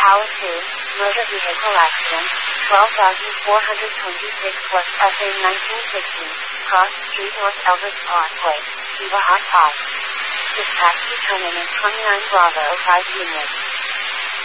Tower 2, motor vehicle accident, 12,426 plus SA 1960, cross street North Elvis Parkway, Kiva Hot Top. Dispatch determinant 29 Bravo 5 units.